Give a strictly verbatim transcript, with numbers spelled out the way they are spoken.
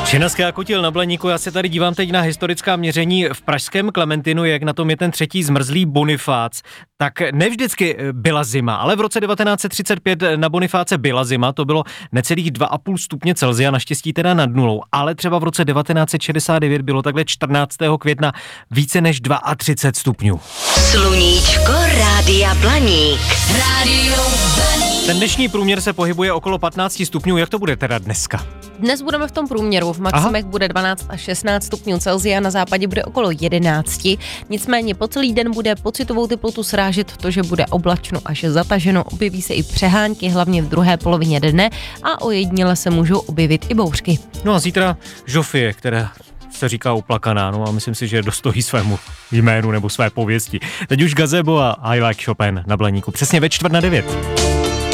Šinařská Kotil na Blaníku, já se tady dívám teď na historická měření v pražském Klementinu, jak na tom je ten třetí zmrzlý Bonifác. Tak ne vždycky byla zima, ale v roce devatenáct set třicet pět na Bonifáce byla zima, to bylo necelých dva a půl stupně Celsia, naštěstí teda nad nulou, ale třeba v roce devatenáct set šedesát devět bylo takhle čtrnáctého května více než třicet dva stupňů. Sluníčko Rádia Blaník. Rádio Blaník. Ten dnešní průměr se pohybuje okolo patnáct stupňů, jak to bude teda dneska? Dnes budeme v tom průměru, v maximech Aha. bude dvanáct až šestnáct stupňů Celsia, na západě bude okolo jedenáct. Nicméně po celý den bude pocitovou teplotu srážet to, že bude oblačno až zataženo, objeví se i přehánky, hlavně v druhé polovině dne a ojediněle se můžou objevit i bouřky. No a zítra Žofie, která se říká uplakaná, no a myslím si, že dostojí svému jménu nebo své pověsti. Teď už Gazebo a I Like Chopin na Blaníku, přesně ve čtvrt na devět.